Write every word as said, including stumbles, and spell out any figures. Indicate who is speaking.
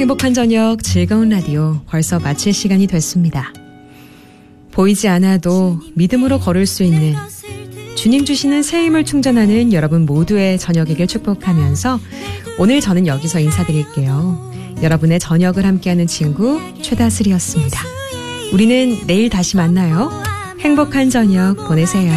Speaker 1: 행복한 저녁 즐거운 라디오 벌써 마칠 시간이 됐습니다. 보이지 않아도 믿음으로 걸을 수 있는 주님 주시는 새 힘을 충전하는 여러분 모두의 저녁이길 축복하면서 오늘 저는 여기서 인사드릴게요. 여러분의 저녁을 함께하는 친구 최다슬이었습니다. 우리는 내일 다시 만나요. 행복한 저녁 보내세요.